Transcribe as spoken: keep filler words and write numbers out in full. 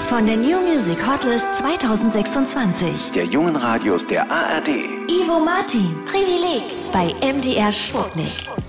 von der New Music Hotlist zwanzig sechsundzwanzig. Der jungen Radios der A R D. Ivo Martin, Privileg bei M D R Sputnik.